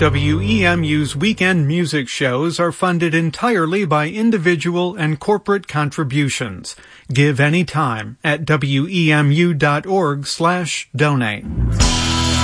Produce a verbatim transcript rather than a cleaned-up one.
W E M U's weekend music shows are funded entirely by individual and corporate contributions. Give anytime at W E M U dot org slash donate.